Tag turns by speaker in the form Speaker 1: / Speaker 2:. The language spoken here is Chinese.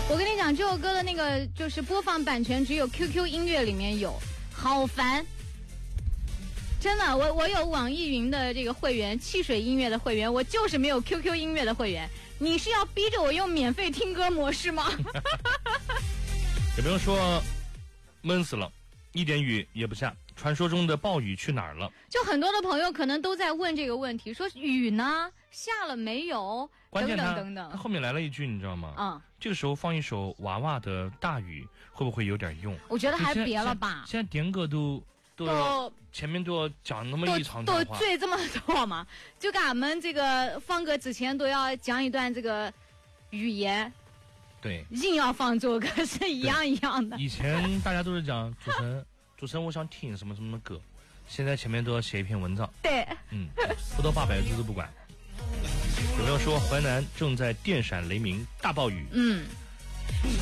Speaker 1: 我跟你讲，这首歌的那个就是播放版权只有 QQ 音乐里面有，好烦。真的，我有网易云的这个会员，汽水音乐的会员，我就是没有 QQ 音乐的会员。你是要逼着我用免费听歌模式吗？
Speaker 2: 有朋友说闷死了，一点雨也不下，传说中的暴雨去哪儿了？
Speaker 1: 就很多的朋友可能都在问这个问题，说雨呢下了没有？
Speaker 2: 关键
Speaker 1: 等等。
Speaker 2: 他后面来了一句，你知道吗？
Speaker 1: 嗯，
Speaker 2: 这个时候放一首娃娃的《大雨》，会不会有点用？
Speaker 1: 我觉得还别了吧。
Speaker 2: 现在点歌都要前面都要讲那么一长段话，
Speaker 1: 都赘这么多嘛？就跟俺们这个放歌之前都要讲一段这个语言。
Speaker 2: 对，
Speaker 1: 硬要放这首歌是一样的。
Speaker 2: 以前大家都是讲主持人我想听什么什么歌，现在前面都要写一篇文章。
Speaker 1: 对，
Speaker 2: 不到800字都不管。有没有说淮南正在电闪雷鸣大暴雨？